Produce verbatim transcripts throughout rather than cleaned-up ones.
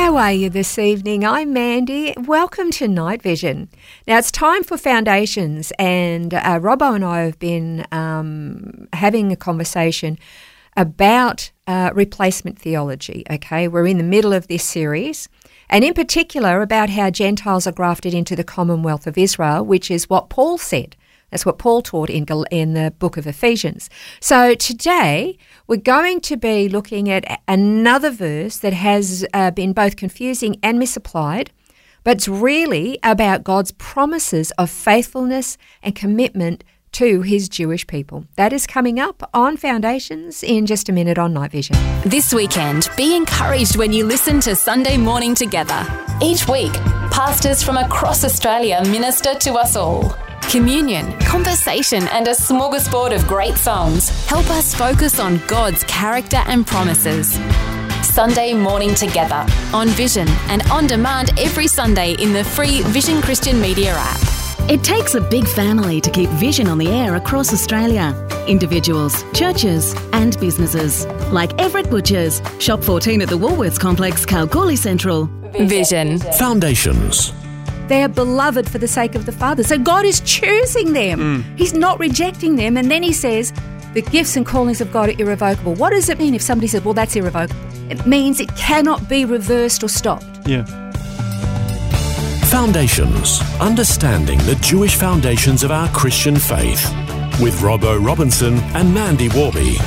How are you this evening? I'm Mandy. Welcome to Night Vision. Now, it's time for Foundations, and uh, Robbo and I have been um, having a conversation about uh, replacement theology, okay? We're in the middle of this series, and in particular about how Gentiles are grafted into the Commonwealth of Israel, which is what Paul said. That's what Paul taught in, in the book of Ephesians. So today we're going to be looking at another verse that has uh, been both confusing and misapplied, but it's really about God's promises of faithfulness and commitment to his Jewish people. That is coming up on Foundations in just a minute on Night Vision. This weekend, be encouraged when you listen to Sunday Morning Together. Each week, pastors from across Australia minister to us all. Communion, conversation, and a smorgasbord of great songs help us focus on God's character and promises. Sunday Morning Together on Vision and on demand every Sunday in the free Vision Christian Media app. It takes a big family to keep Vision on the air across Australia. Individuals, churches and businesses. Like Everett Butchers, Shop fourteen at the Woolworths Complex, Kalgoorlie Central. Vision. Foundations. They are beloved for the sake of the Father. So God is choosing them. Mm. He's not rejecting them. And then he says, the gifts and callings of God are irrevocable. What does it mean if somebody says, well, that's irrevocable? It means it cannot be reversed or stopped. Yeah. Foundations. Understanding the Jewish foundations of our Christian faith. With Robbo Robinson and Mandy Warby.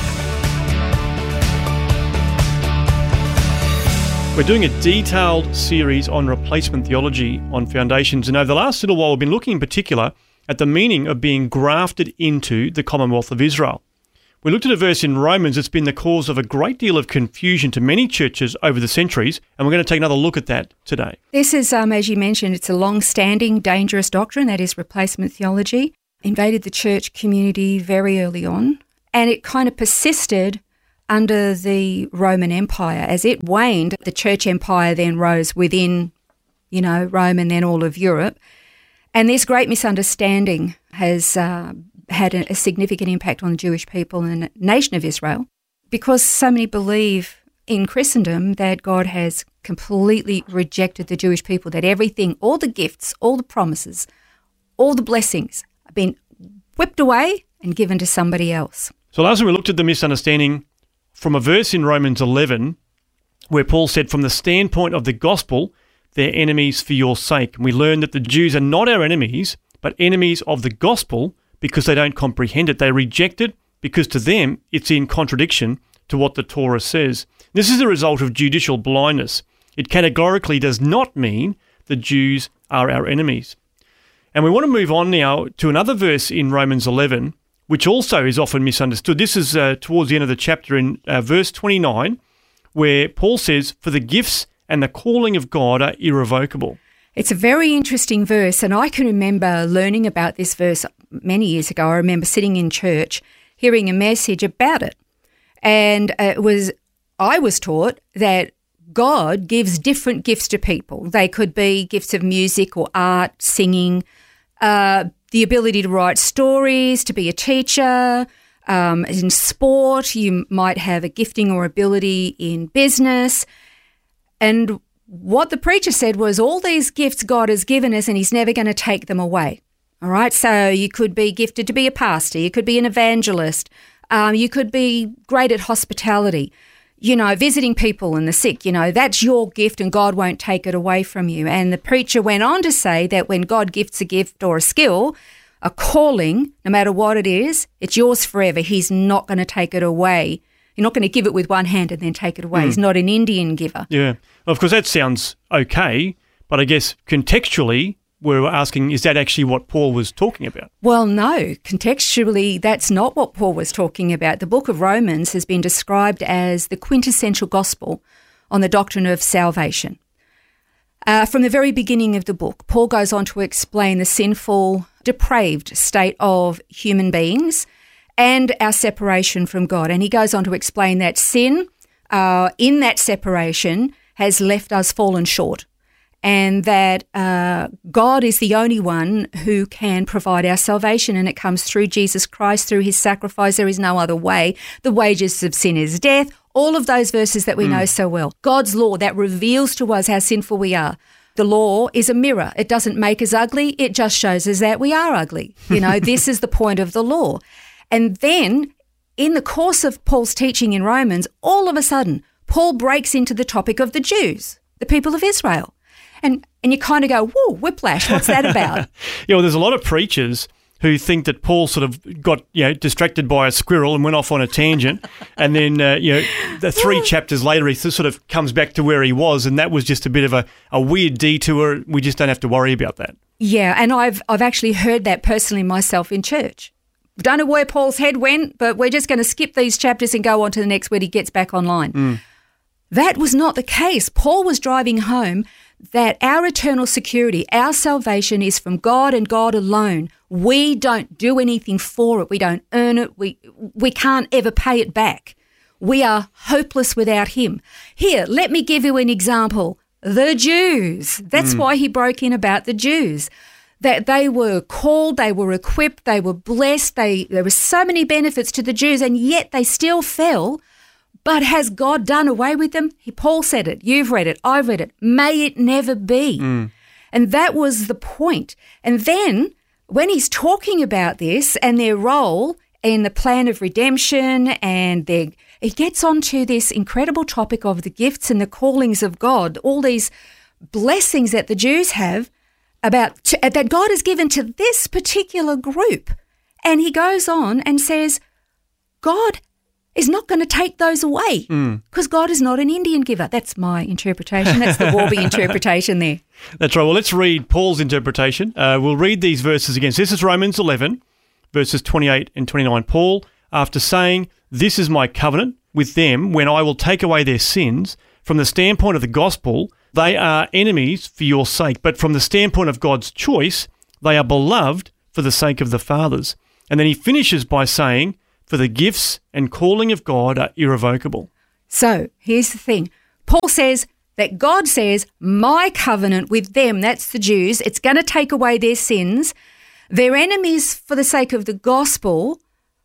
We're doing a detailed series on replacement theology on Foundations, and over the last little while we've been looking in particular at the meaning of being grafted into the Commonwealth of Israel. We looked at a verse in Romans that's been the cause of a great deal of confusion to many churches over the centuries, and we're going to take another look at that today. This is, um, as you mentioned, it's a long-standing, dangerous doctrine, that is replacement theology. Invaded the church community very early on, and it kind of persisted under the Roman Empire. As it waned, the church empire then rose within, you know, Rome and then all of Europe. And this great misunderstanding has uh, had a, a significant impact on the Jewish people and the nation of Israel, because so many believe in Christendom that God has completely rejected the Jewish people, that everything, all the gifts, all the promises, all the blessings have been whipped away and given to somebody else. So last week we looked at the misunderstanding from a verse in Romans eleven, where Paul said, from the standpoint of the gospel, they're enemies for your sake. And we learned that the Jews are not our enemies, but enemies of the gospel because they don't comprehend it. They reject it because to them it's in contradiction to what the Torah says. This is the result of judicial blindness. It categorically does not mean the Jews are our enemies. And we want to move on now to another verse in Romans eleven, which also is often misunderstood. This is uh, towards the end of the chapter in uh, verse twenty-nine, where Paul says, for the gifts and the calling of God are irrevocable. It's a very interesting verse, and I can remember learning about this verse many years ago. I remember sitting in church, hearing a message about it. And it was, I was taught that God gives different gifts to people. They could be gifts of music or art, singing, uh, the ability to write stories, to be a teacher. Um, in sport, you might have a gifting or ability in business. And what the preacher said was all these gifts God has given us and he's never going to take them away. All right, so you could be gifted to be a pastor, you could be an evangelist, um, you could be great at hospitality, you know, visiting people and the sick, you know, that's your gift and God won't take it away from you. And the preacher went on to say that when God gifts a gift or a skill, a calling, no matter what it is, it's yours forever. He's not going to take it away. You're not going to give it with one hand and then take it away. Mm. He's not an Indian giver. Yeah. Well, of course, that sounds okay, but I guess contextually, we're asking, is that actually what Paul was talking about? Well, no. Contextually, that's not what Paul was talking about. The book of Romans has been described as the quintessential gospel on the doctrine of salvation. Uh, from the very beginning of the book, Paul goes on to explain the sinful, depraved state of human beings and our separation from God. And he goes on to explain that sin, uh, in that separation, has left us fallen short. And that uh, God is the only one who can provide our salvation, and it comes through Jesus Christ, through his sacrifice. There is no other way. The wages of sin is death. All of those verses that we mm. know so well. God's law that reveals to us how sinful we are. The law is a mirror. It doesn't make us ugly. It just shows us that we are ugly. You know, this is the point of the law. And then in the course of Paul's teaching in Romans, all of a sudden, Paul breaks into the topic of the Jews, the people of Israel. And and you kind of go, whoa, whiplash, what's that about? Yeah, well, there's a lot of preachers who think that Paul sort of got, you know, distracted by a squirrel and went off on a tangent, and then, uh, you know, the three chapters later he sort of comes back to where he was, and that was just a bit of a, a weird detour. We just don't have to worry about that. Yeah, and I've I've actually heard that personally myself in church. Don't know where Paul's head went, but we're just going to skip these chapters and go on to the next when he gets back online. Mm. That was not the case. Paul was driving home that our eternal security, our salvation is from God and God alone. We don't do anything for it. We don't earn it. We we can't ever pay it back. We are hopeless without him. Here, let me give you an example. The Jews. That's mm. why he broke in about the Jews. That they were called, they were equipped, they were blessed. They there were so many benefits to the Jews, and yet they still fell. But has God done away with them? He, Paul said it. You've read it. I've read it. May it never be. Mm. And that was the point. And then when he's talking about this and their role in the plan of redemption, and their, he gets onto this incredible topic of the gifts and the callings of God, all these blessings that the Jews have about to, that God has given to this particular group. And he goes on and says, God is not going to take those away because mm. God is not an Indian giver. That's my interpretation. That's the Warby interpretation there. That's right. Well, let's read Paul's interpretation. Uh, we'll read these verses again. So this is Romans eleven, verses twenty-eight and twenty-nine. Paul, after saying, "This is my covenant with them when I will take away their sins," from the standpoint of the gospel, they are enemies for your sake. But from the standpoint of God's choice, they are beloved for the sake of the fathers. And then he finishes by saying, for the gifts and calling of God are irrevocable. So here's the thing. Paul says that God says, my covenant with them, that's the Jews, it's going to take away their sins. They're enemies for the sake of the gospel,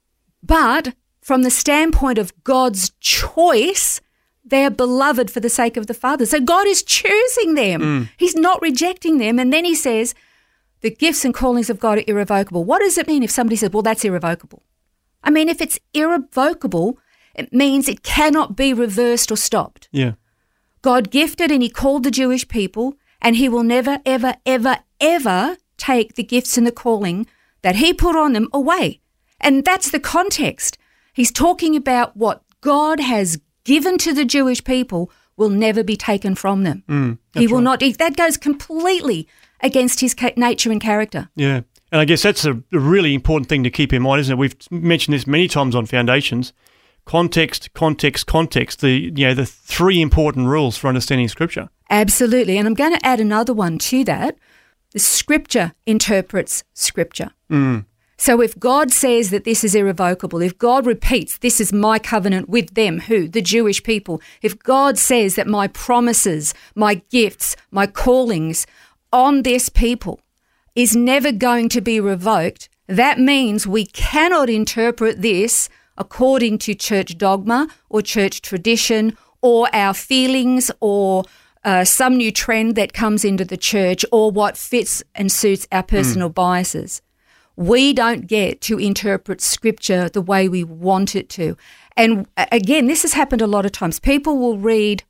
but from the standpoint of God's choice, they are beloved for the sake of the Father. So God is choosing them. Mm. He's not rejecting them. And then he says, the gifts and callings of God are irrevocable. What does it mean if somebody says, well, that's irrevocable? I mean, if it's irrevocable, it means it cannot be reversed or stopped. Yeah. God gifted and he called the Jewish people, and he will never, ever, ever, ever take the gifts and the calling that he put on them away. And that's the context. He's talking about what God has given to the Jewish people will never be taken from them. Mm, he will right. not. That goes completely against his nature and character. Yeah. And I guess that's a really important thing to keep in mind, isn't it? We've mentioned this many times on Foundations. Context, context, context, the you know the three important rules for understanding Scripture. Absolutely. And I'm going to add another one to that. The Scripture interprets Scripture. Mm. So if God says that this is irrevocable, if God repeats, this is my covenant with them, who? The Jewish people. If God says that my promises, my gifts, my callings on this people is never going to be revoked, that means we cannot interpret this according to church dogma or church tradition or our feelings or uh, some new trend that comes into the church or what fits and suits our personal mm. biases. We don't get to interpret Scripture the way we want it to. And again, this has happened a lot of times. People will read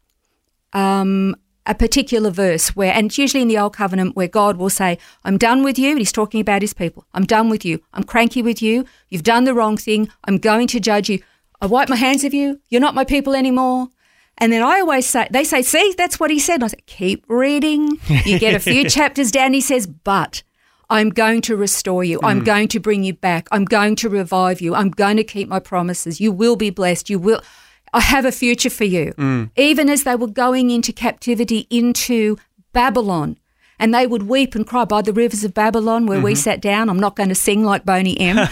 um, a particular verse where, and it's usually in the Old Covenant, where God will say, I'm done with you, and he's talking about his people. I'm done with you. I'm cranky with you. You've done the wrong thing. I'm going to judge you. I wipe my hands of you. You're not my people anymore. And then I always say, they say, see, that's what he said. And I say, keep reading. You get a few chapters down, he says, but I'm going to restore you. Mm. I'm going to bring you back. I'm going to revive you. I'm going to keep my promises. You will be blessed. You will. I have a future for you. Mm. Even as they were going into captivity into Babylon, and they would weep and cry by the rivers of Babylon where mm-hmm. we sat down. I'm not going to sing like Boney M.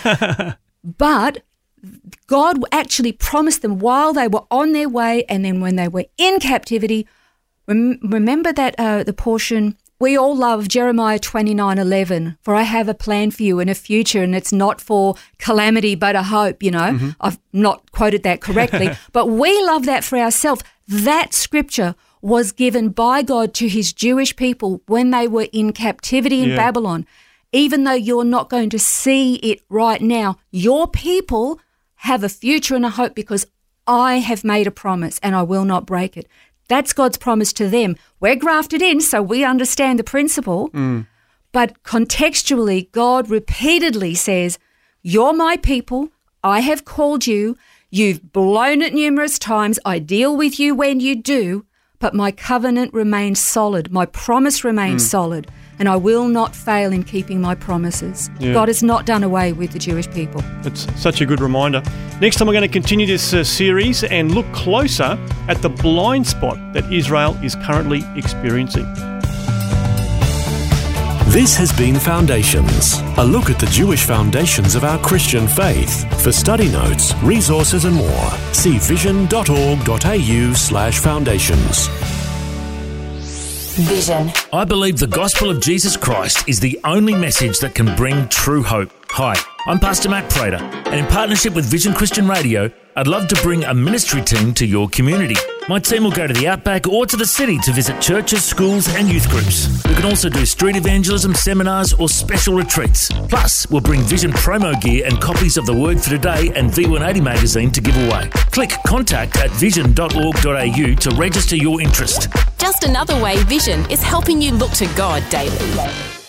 But God actually promised them while they were on their way, and then when they were in captivity, rem- remember that uh, the portion we all love Jeremiah twenty-nine eleven, for I have a plan for you in a future, and it's not for calamity but a hope, you know. Mm-hmm. I've not quoted that correctly, but we love that for ourselves. That scripture was given by God to his Jewish people when they were in captivity in yeah. Babylon. Even though you're not going to see it right now, your people have a future and a hope because I have made a promise and I will not break it. That's God's promise to them. We're grafted in, so we understand the principle. Mm. But contextually, God repeatedly says, you're my people. I have called you. You've blown it numerous times. I deal with you when you do, but my covenant remains solid. My promise remains mm. solid, and I will not fail in keeping my promises. Yeah. God has not done away with the Jewish people. It's such a good reminder. Next time we're going to continue this uh, series and look closer at the blind spot that Israel is currently experiencing. This has been Foundations, a look at the Jewish foundations of our Christian faith. For study notes, resources and more, see vision.org.au slash foundations. Vision. I believe the gospel of Jesus Christ is the only message that can bring true hope. Hi, I'm Pastor Matt Prater, and in partnership with Vision Christian Radio, I'd love to bring a ministry team to your community. My team will go to the outback or to the city to visit churches, schools and youth groups. We can also do street evangelism, seminars or special retreats. Plus, we'll bring Vision promo gear and copies of the Word for Today and V one eighty magazine to give away. Click contact at vision dot org dot a u to register your interest. Just another way Vision is helping you look to God daily.